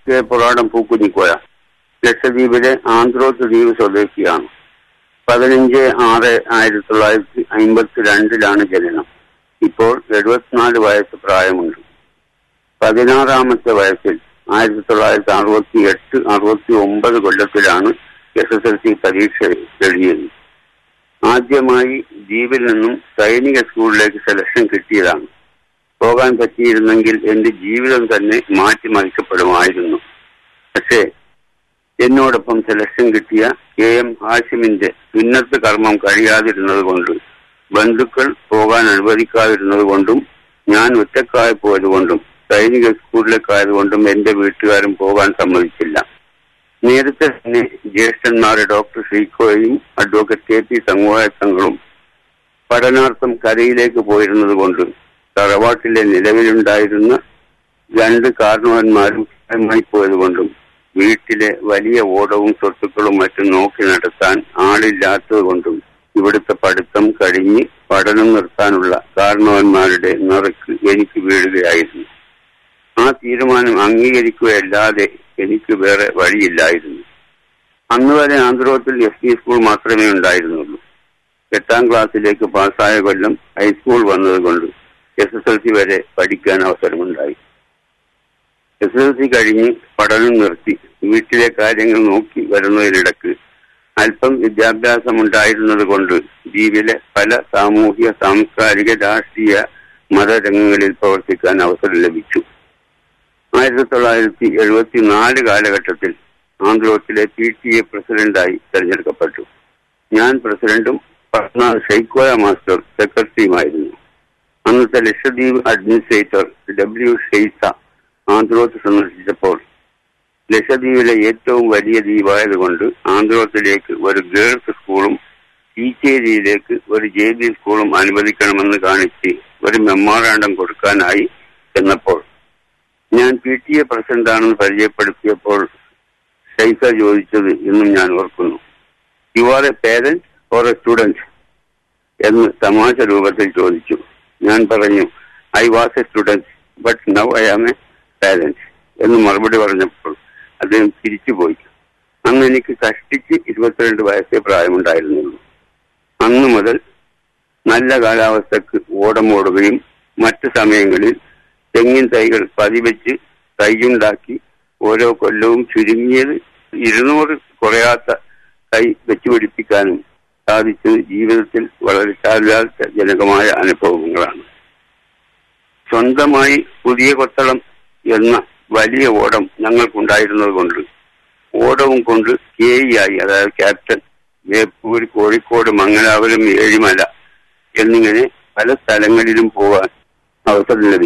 K പുറാടം Pookunjikoya ലക്ഷദ്വീപിലെ ആന്ത്രോത്ത് ദ്വീപ് സ്വദേശിയാണ്. 15/6/1952 ജനനം. ഇപ്പോൾ 74 വയസ്സ് പ്രായമുണ്ട്. 16-ാമത്തെ വയസ്സിൽ 1968-69 കൊല്ലത്തിലാണ് SSLC പരീക്ഷ എഴുതിയത്. ആദ്യമായി ദ്വീപിൽ നിന്നും സൈനിക സ്കൂളിലേക്ക് സെലക്ഷൻ കിട്ടിയതാണ്. പോകാൻ പറ്റിയിരുന്നെങ്കിൽ എന്റെ ജീവിതം തന്നെ മാറ്റിമറിക്കപ്പെടുമായിരുന്നു. പക്ഷേ എന്നോടൊപ്പം സെലക്ഷൻ കിട്ടിയ KM ഹാഷിമിന്റെ സുന്നത്ത് കർമ്മം കഴിയാതിരുന്നത് കൊണ്ട്, ബന്ധുക്കൾ പോകാൻ അനുവദിക്കാതിരുന്നത് കൊണ്ടും, ഞാൻ ഒറ്റക്കായി പോയതുകൊണ്ടും, സൈനിക സ്കൂളിലേക്കായതുകൊണ്ടും എന്റെ വീട്ടുകാരും പോകാൻ സമ്മതിച്ചില്ല. നേരത്തെ തന്നെ ജ്യേഷ്ഠന്മാരെ ഡോക്ടർ ശ്രീക്കോയും അഡ്വക്കേറ്റ് KP സംഘവായ തങ്ങളും പഠനാർത്ഥം കരയിലേക്ക് പോയിരുന്നത് കൊണ്ട് തറവാട്ടിലെ നിലവിലുണ്ടായിരുന്ന 2 കാരണവന്മാരും പോയതുകൊണ്ടും വീട്ടിലെ വലിയ ഓടവും സ്വത്തുക്കളും മറ്റും നോക്കി നടത്താൻ ആളില്ലാത്തത് കൊണ്ടും ഇവിടുത്തെ പഠിത്തം കഴിഞ്ഞ് പഠനം നിർത്താനുള്ള കാരണവന്മാരുടെ നിറക്ക് എനിക്ക് വീഴുകയായിരുന്നു. ആ തീരുമാനം അംഗീകരിക്കുകയല്ലാതെ എനിക്ക് വേറെ വഴിയില്ലായിരുന്നു. അന്ന് വരെ ആന്ധ്രോത്തിൽ FP സ്കൂൾ മാത്രമേ ഉണ്ടായിരുന്നുള്ളൂ. 8ാം ക്ലാസ്സിലേക്ക് പാസ്സായ കൊല്ലം ഹൈസ്കൂൾ വന്നതുകൊണ്ട് SSLC വരെ പഠിക്കാൻ അവസരമുണ്ടായി. SSLC കഴിഞ്ഞ് പഠനം നിർത്തി വീട്ടിലെ കാര്യങ്ങൾ നോക്കി വരുന്നതിനിടക്ക് അല്പം വിദ്യാഭ്യാസമുണ്ടായിരുന്നത് കൊണ്ട് ദ്വീപിലെ പല സാമൂഹ്യ, സാംസ്കാരിക, രാഷ്ട്രീയ, മതരംഗങ്ങളിൽ പ്രവർത്തിക്കാൻ അവസരം ലഭിച്ചു. 1974 കാലഘട്ടത്തിൽ ആന്ധ്രോത്തിലെ PTA പ്രസിഡന്റായി തെരഞ്ഞെടുക്കപ്പെട്ടു. ഞാൻ പ്രസിഡന്റും ഷെയ്ക്കോയ മാസ്റ്റർ സെക്രട്ടറിയുമായിരുന്നു. അന്നത്തെ ലക്ഷദ്വീപ് അഡ്മിനിസ്ട്രേറ്റർ W. ഷെയ്സ ആന്ധ്രോത്ത് സന്ദർശിച്ചപ്പോൾ ലക്ഷദ്വീപിലെ ഏറ്റവും വലിയ ദ്വീപായതുകൊണ്ട് ആന്ധ്രോത്തിലേക്ക് ഒരു ഗേൾസ് സ്കൂളും കീച്ചേരിയിലേക്ക് ഒരു JB സ്കൂളും അനുവദിക്കണമെന്ന് കാണിച്ച് ഒരു മെമ്മോറാണ്ടം കൊടുക്കാനായി ചെന്നപ്പോൾ ഞാൻ PTA പ്രസിഡന്റാണെന്ന് പരിചയപ്പെടുത്തിയപ്പോൾ ഷെയ്സ ചോദിച്ചത് ഇന്നും ഞാൻ ഓർക്കുന്നു. You are A parent or A student എന്ന് തമാശ രൂപത്തിൽ ചോദിച്ചു. ഞാൻ പറഞ്ഞു, I was A student but now I am a parent എന്ന് മറുപടി പറഞ്ഞപ്പോൾ അദ്ദേഹം തിരിച്ചുപോയി. അന്ന് എനിക്ക് കഷ്ടിച്ച് 22 വയസ്സേ പ്രായമുണ്ടായിരുന്നുള്ളൂ. അന്നു മുതൽ നല്ല കാലാവസ്ഥക്ക് ഓടമോടുകയും മറ്റു സമയങ്ങളിൽ തെങ്ങിൻ തൈകൾ പതിവെച്ച് തൈയുണ്ടാക്കി ഓരോ കൊല്ലവും ചുരുങ്ങിയത് 200 കുറയാത്ത തൈ വെച്ചുപിടിപ്പിക്കാനും സാധിച്ചത് ജീവിതത്തിൽ വളരെ ചാരിതാർത്ഥ്യജനകമായ അനുഭവങ്ങളാണ്. സ്വന്തമായി പുതിയ കൊത്തളം എന്ന വലിയ ഓടം ഞങ്ങൾക്കുണ്ടായിരുന്നത് കൊണ്ട് ഓടവും കൊണ്ട് KE ആയി, അതായത് ക്യാപ്റ്റൻ, വേപ്പൂർ, കോഴിക്കോട്, മംഗലാപുരം, ഏഴിമല എന്നിങ്ങനെ പല സ്ഥലങ്ങളിലും പോകാൻ അവസരം ലഭിച്ചു.